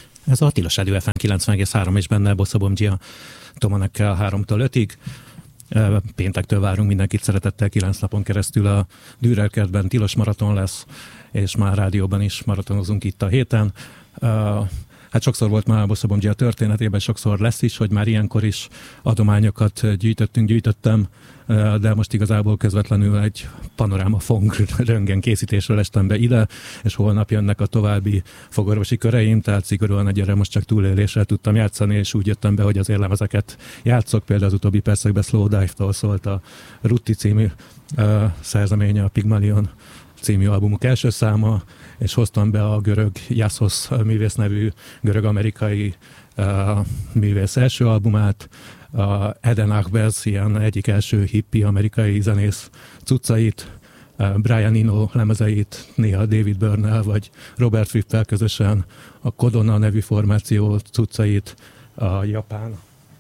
Ez a Tilos Rádió FM 90,3 és benne Bosszabom Gia Tomanekkel 3-tól 5-ig. Péntektől várunk mindenkit szeretettel, 9 napon keresztül a Dürerkertben tilos maraton lesz, és már rádióban is maratonozunk itt a héten. Hát sokszor volt már a Bosszabom Gia történetében, sokszor lesz is, hogy már ilyenkor is adományokat gyűjtöttem, de most igazából közvetlenül egy panoráma fong röntgen készítésről estem be ide, és holnap jönnek a további fogorvosi köreim, tehát szigorúan egyre most csak túlélésre tudtam játszani, és úgy jöttem be, hogy az lemezeket játszok, például az utóbbi percekben Slow Dive-tól szólt a Rutti című szerzeménye, a Pygmalion című albumuk első száma, és hoztam be a görög Iassos művész nevű görög-amerikai művész első albumát, a Eden Achbez, ilyen egyik első hippi amerikai zenész cuccait, Brian Eno lemezeit, néha David Byrne-nel vagy Robert Fripp-tel közösen, a Kodona nevű formáció cuccait, a japán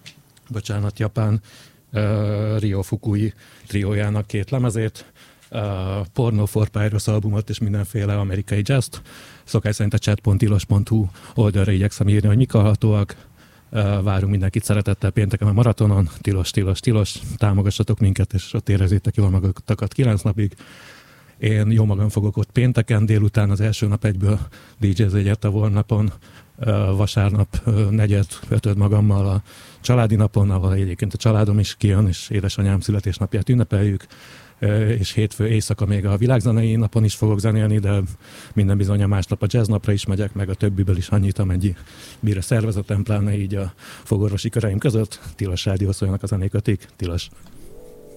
Ryo Fukui triójának 2 lemezét, Porno for Pyros albumot és mindenféle amerikai jazzt. Szokás szerint a chat.tilos.hu oldalra igyekszem írni, hogy mik hallhatóak. Várunk mindenkit szeretettel pénteken a maratonon. Tilos, támogassatok minket, és ott érezzétek jól magatokat 9 napig. Én jó magam fogok ott pénteken, délután az első nap egyből DJ-zni egyet a Warnapon, vasárnap 4-5 magammal a családi napon, ahol egyébként a családom is kijön, és édesanyám születésnapját ünnepeljük, és hétfő éjszaka még a világzenei napon is fogok zenélni, de minden bizonnyal másnap a jazz napra is megyek, meg a többiből is annyit, amennyire szervezetem, pláne így a fogorvosi köreim között. Tilos Rádió, szóljanak a zenékötig, tilos.